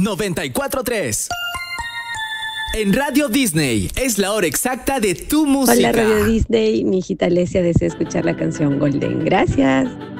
94.3. En Radio Disney es la hora exacta de tu música. Hola Radio Disney, mi hijita Alesia desea escuchar la canción Golden. Gracias.